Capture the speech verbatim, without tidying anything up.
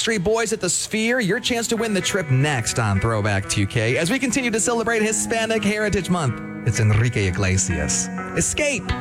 Backstreet Boys at the Sphere. Your chance to win the trip next on Throwback two K as we continue to celebrate Hispanic Heritage Month. It's Enrique Iglesias. Escape.